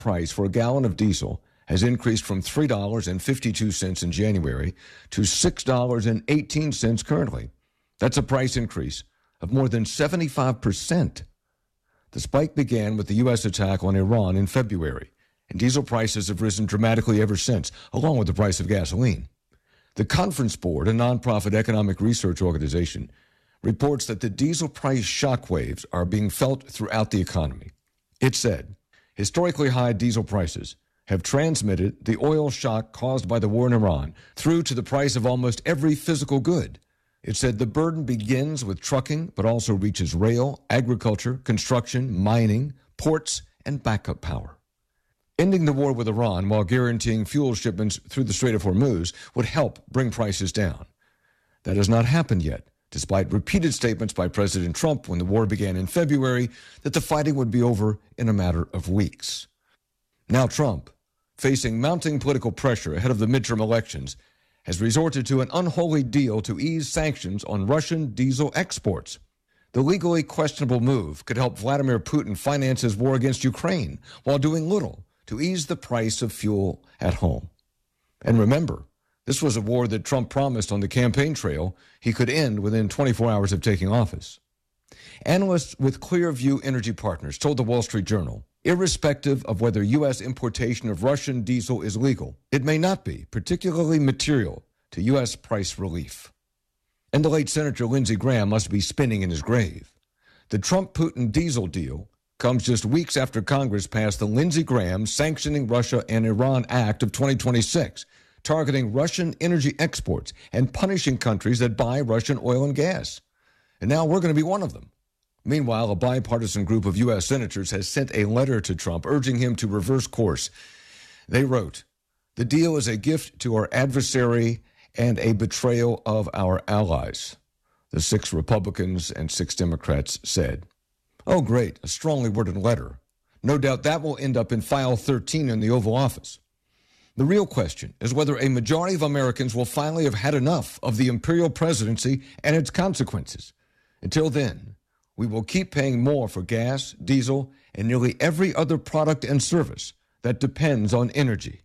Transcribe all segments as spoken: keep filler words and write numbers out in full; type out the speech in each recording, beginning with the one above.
price for a gallon of diesel has increased from three dollars and fifty-two cents in January to six dollars and eighteen cents currently. That's a price increase of more than seventy-five percent. The spike began with the U S attack on Iran in February, and diesel prices have risen dramatically ever since, along with the price of gasoline. The Conference Board, a nonprofit economic research organization, reports that the diesel price shockwaves are being felt throughout the economy. It said, historically high diesel prices have transmitted the oil shock caused by the war in Iran through to the price of almost every physical good. It said the burden begins with trucking, but also reaches rail, agriculture, construction, mining, ports, and backup power. Ending the war with Iran while guaranteeing fuel shipments through the Strait of Hormuz would help bring prices down. That has not happened yet, despite repeated statements by President Trump when the war began in February that the fighting would be over in a matter of weeks. Now Trump, facing mounting political pressure ahead of the midterm elections, has resorted to an unholy deal to ease sanctions on Russian diesel exports. The legally questionable move could help Vladimir Putin finance his war against Ukraine while doing little to ease the price of fuel at home. And remember, this was a war that Trump promised on the campaign trail he could end within twenty-four hours of taking office. Analysts with Clearview Energy Partners told the Wall Street Journal, irrespective of whether U S importation of Russian diesel is legal, it may not be particularly material to U S price relief. And the late Senator Lindsey Graham must be spinning in his grave. The Trump-Putin diesel deal comes just weeks after Congress passed the Lindsey Graham Sanctioning Russia and Iran Act of twenty twenty-six, targeting Russian energy exports and punishing countries that buy Russian oil and gas. And now we're going to be one of them. Meanwhile, a bipartisan group of U S senators has sent a letter to Trump urging him to reverse course. They wrote, "The deal is a gift to our adversary and a betrayal of our allies," the six Republicans and six Democrats said. Oh, great, a strongly worded letter. No doubt that will end up in file thirteen in the Oval Office. The real question is whether a majority of Americans will finally have had enough of the imperial presidency and its consequences. Until then, we will keep paying more for gas, diesel, and nearly every other product and service that depends on energy.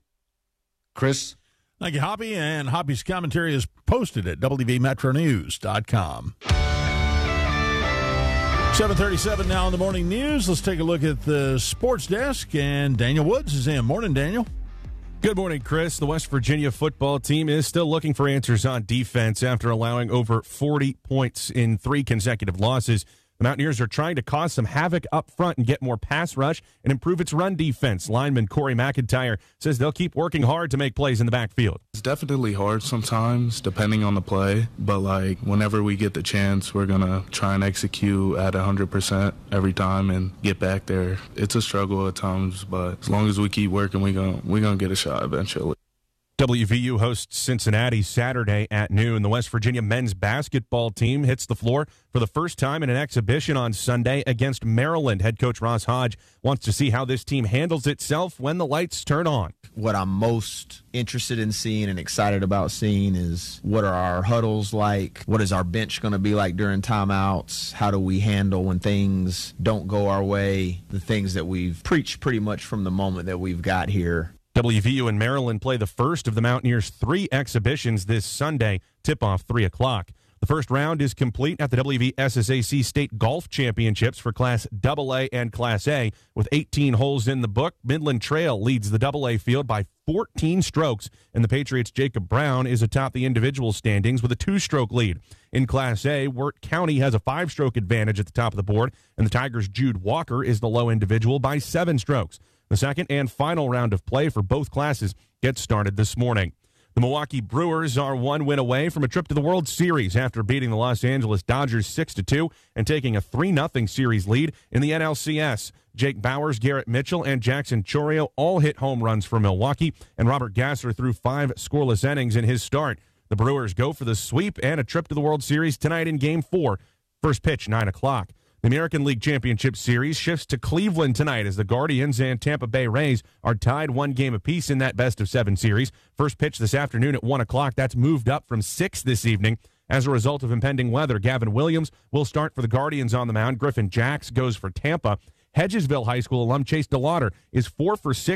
Chris? Thank you, Hoppy. And Hoppy's commentary is posted at W V Metro News dot com. seven thirty-seven now in the morning news. Let's take a look at the sports desk. And Daniel Woods is in. Morning, Daniel. Good morning, Chris. The West Virginia football team is still looking for answers on defense after allowing over forty points in three consecutive losses. The Mountaineers are trying to cause some havoc up front and get more pass rush and improve its run defense. Lineman Corey McIntyre says they'll keep working hard to make plays in the backfield. It's definitely hard sometimes, depending on the play. But, like, whenever we get the chance, we're going to try and execute at one hundred percent every time and get back there. It's a struggle at times, but as long as we keep working, we're going we're gonna get a shot eventually. W V U hosts Cincinnati Saturday at noon. The West Virginia men's basketball team hits the floor for the first time in an exhibition on Sunday against Maryland. Head coach Ross Hodge wants to see how this team handles itself when the lights turn on. What I'm most interested in seeing and excited about seeing is what are our huddles like? What is our bench going to be like during timeouts? How do we handle when things don't go our way? The things that we've preached pretty much from the moment that we've got here. W V U and Maryland play the first of the Mountaineers' three exhibitions this Sunday, tip-off three o'clock. The first round is complete at the W V S S A C State Golf Championships for Class double A and Class A. With eighteen holes in the book, Midland Trail leads the double A field by fourteen strokes, and the Patriots' Jacob Brown is atop the individual standings with a two-stroke lead. In Class A, Wirt County has a five-stroke advantage at the top of the board, and the Tigers' Jude Walker is the low individual by seven strokes. The second and final round of play for both classes gets started this morning. The Milwaukee Brewers are one win away from a trip to the World Series after beating the Los Angeles Dodgers six to two and taking a three nothing series lead in the N L C S. Jake Bauers, Garrett Mitchell, and Jackson Chourio all hit home runs for Milwaukee, and Robert Gasser threw five scoreless innings in his start. The Brewers go for the sweep and a trip to the World Series tonight in Game four. First pitch, nine o'clock. The American League Championship Series shifts to Cleveland tonight as the Guardians and Tampa Bay Rays are tied one game apiece in that best-of-seven series. First pitch this afternoon at one o'clock. That's moved up from six this evening. As a result of impending weather, Gavin Williams will start for the Guardians on the mound. Griffin Jacks goes for Tampa. Hedgesville High School alum Chase DeLauder is four for six